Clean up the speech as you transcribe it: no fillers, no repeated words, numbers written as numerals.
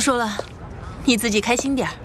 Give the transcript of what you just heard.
说了，你自己开心点儿。